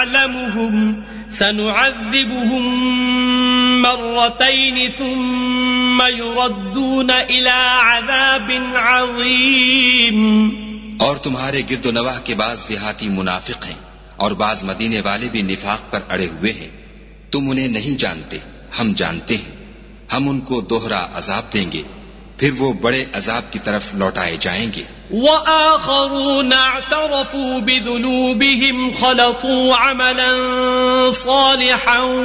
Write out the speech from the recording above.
सनुअज़्ज़िबुहुम मर्रतैन सुम्मा युरद्दून इला अज़ाबिन अज़ीम। और तुम्हारे गिरदोनवाह के बाज देहाती मुनाफिक हैं और बाज मदीने वाले भी निफाक पर अड़े हुए हैं। तुम उन्हें नहीं जानते, हम जानते हैं। हम उनको दोहरा अजाब देंगे, फिर वो बड़े अजाब की तरफ लौटाए जाएंगे। वआखरून अअतरफू बिजुनूबिहिम खलतू अमलन सालिहन